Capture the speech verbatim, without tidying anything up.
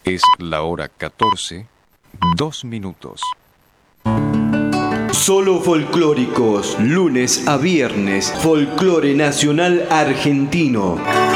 Es la hora catorce, dos minutos. Solo folclóricos, lunes a viernes, folclore nacional argentino.